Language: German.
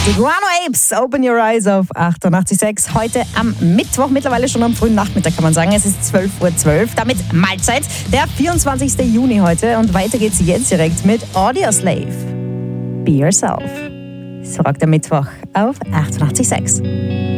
Die Guano Apes, Open Your Eyes auf 88.6. Heute am Mittwoch, mittlerweile schon am frühen Nachmittag kann man sagen. Es ist 12:12 Uhr, damit Mahlzeit. Der 24. Juni heute und weiter geht's jetzt direkt mit Audioslave. Be Yourself. So rockt der Mittwoch auf 88.6.